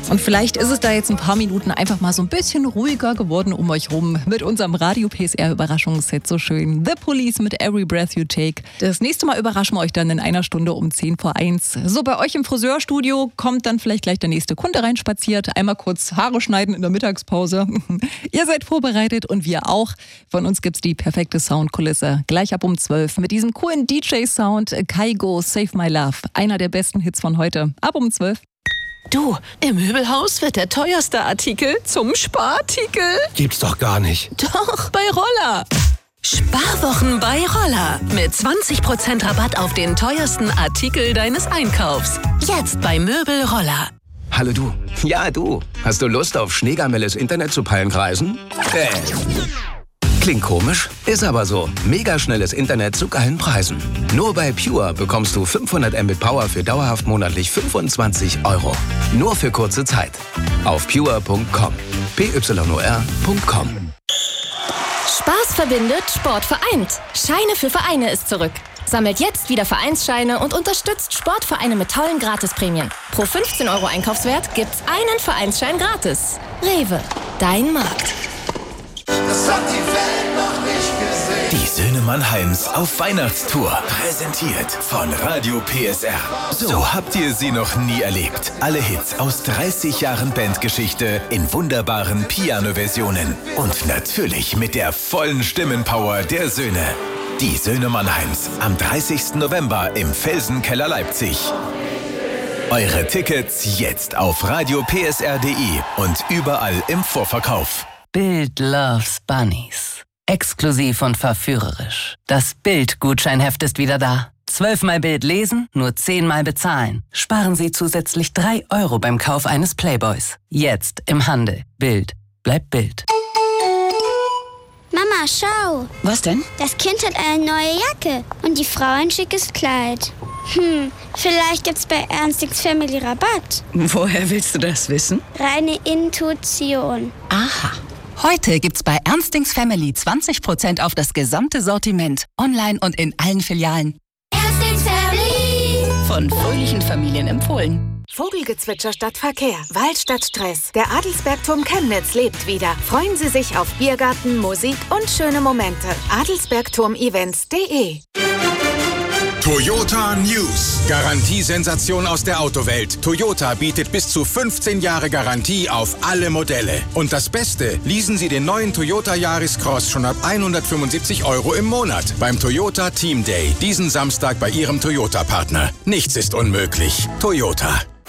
Und vielleicht ist es da jetzt ein paar Minuten einfach mal so ein bisschen ruhiger geworden um euch rum mit unserem Radio PSR Überraschungsset. So schön. The Police mit Every Breath You Take. Das nächste Mal überraschen wir euch dann in einer Stunde um 10:10. So, bei euch im Friseurstudio kommt dann vielleicht gleich der nächste Kunde reinspaziert. Einmal kurz Haare schneiden in der Mittagspause. Ihr seid vorbereitet und wir auch. Von uns gibt's die perfekte Soundkulisse. Gleich ab um 12 mit diesem coolen DJ-Sound. Kygo, Save My Love. Einer der besten Hits von heute. Ab um 12. Du, im Möbelhaus wird der teuerste Artikel zum Sparartikel. Gibt's doch gar nicht. Doch, bei Roller. Sparwochen bei Roller. Mit 20% Rabatt auf den teuersten Artikel deines Einkaufs. Jetzt bei Möbel Roller. Hallo du. Ja, du. Hast du Lust auf schneegamelles Internet zu Pallenkreisen? Klingt komisch, ist aber so. Mega schnelles Internet zu geilen Preisen. Nur bei Pure bekommst du 500 Mbit Power für dauerhaft monatlich 25 €. Nur für kurze Zeit. Auf pure.com. pyor.com. Spaß verbindet, Sport vereint. Scheine für Vereine ist zurück. Sammelt jetzt wieder Vereinsscheine und unterstützt Sportvereine mit tollen Gratisprämien. Pro 15 € Einkaufswert gibt's einen Vereinsschein gratis. Rewe, dein Markt. Das hat die Welt noch nicht gesehen. Die Söhne Mannheims auf Weihnachtstour. Präsentiert von Radio PSR. So habt ihr sie noch nie erlebt. Alle Hits aus 30 Jahren Bandgeschichte in wunderbaren Piano-Versionen. Und natürlich mit der vollen Stimmenpower der Söhne. Die Söhne Mannheims am 30. November im Felsenkeller Leipzig. Eure Tickets jetzt auf radiopsr.de und überall im Vorverkauf. Bild loves Bunnies. Exklusiv und verführerisch. Das Bild-Gutscheinheft ist wieder da. 12-mal Bild lesen, nur 10-mal bezahlen. Sparen Sie zusätzlich 3 € beim Kauf eines Playboys. Jetzt im Handel. Bild. Bleibt Bild. Mama, schau. Was denn? Das Kind hat eine neue Jacke und die Frau ein schickes Kleid. Vielleicht gibt's bei Ernstings Family Rabatt. Woher willst du das wissen? Reine Intuition. Aha. Heute gibt's bei Ernstings Family 20% auf das gesamte Sortiment. Online und in allen Filialen. Ernstings Family. Von fröhlichen Familien empfohlen. Vogelgezwitscher statt Verkehr, Wald statt Stress. Der Adelsbergturm Chemnitz lebt wieder. Freuen Sie sich auf Biergarten, Musik und schöne Momente. adelsbergturmevents.de. Toyota News. Garantiesensation aus der Autowelt. Toyota bietet bis zu 15 Jahre Garantie auf alle Modelle. Und das Beste, leasen Sie den neuen Toyota Yaris Cross schon ab 175 € im Monat beim Toyota Team Day. Diesen Samstag bei Ihrem Toyota-Partner. Nichts ist unmöglich. Toyota.